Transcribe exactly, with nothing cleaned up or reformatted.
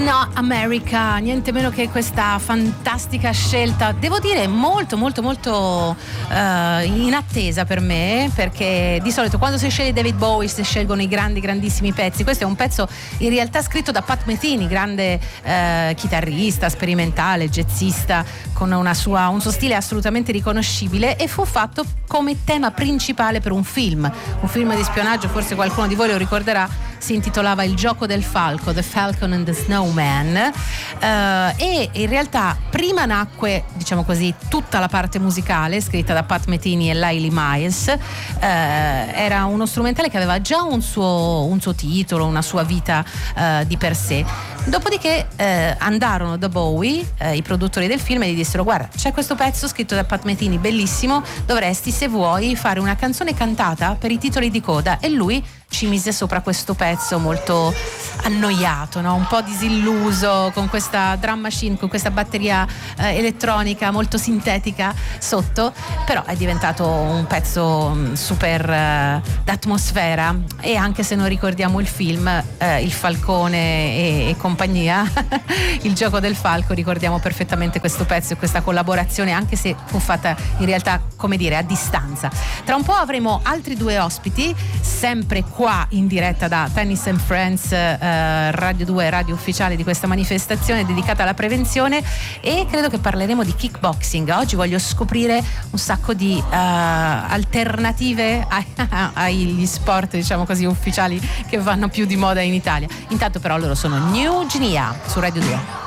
Not America, niente meno che questa fantastica scelta, devo dire molto molto molto uh, in attesa per me, perché di solito quando si sceglie David Bowie si scelgono i grandi grandissimi pezzi. Questo è un pezzo in realtà scritto da Pat Metheny, grande uh, chitarrista, sperimentale, jazzista, con una sua, un suo stile assolutamente riconoscibile, e fu fatto come tema principale per un film, un film di spionaggio, forse qualcuno di voi lo ricorderà, si intitolava Il gioco del falco, The Falcon and the Snowman, uh, e in realtà prima nacque, diciamo così, tutta la parte musicale scritta da Pat Metheny e Lyle Miles. Uh, era uno strumentale che aveva già un suo, un suo titolo, una sua vita uh, di per sé. Dopodiché eh, andarono da Bowie, eh, i produttori del film, e gli dissero: guarda, c'è questo pezzo scritto da Pat Metheny bellissimo, dovresti, se vuoi, fare una canzone cantata per i titoli di coda. E lui ci mise sopra questo pezzo molto annoiato, no? Un po' disilluso, con questa drum machine, con questa batteria eh, elettronica molto sintetica sotto, però è diventato un pezzo super eh, d'atmosfera. E anche se non ricordiamo il film, eh, Il Falcone e, e compagnia Il gioco del falco, ricordiamo perfettamente questo pezzo e questa collaborazione, anche se fu fatta in realtà, come dire, a distanza. Tra un po' avremo altri due ospiti, sempre qua in diretta da Tennis and Friends, eh, Radio due, radio ufficiale di questa manifestazione dedicata alla prevenzione, e credo che parleremo di kickboxing. Oggi voglio scoprire un sacco di uh, alternative ai, agli sport, diciamo così, ufficiali che vanno più di moda in Italia. Intanto però loro sono New Guinea su Radio due.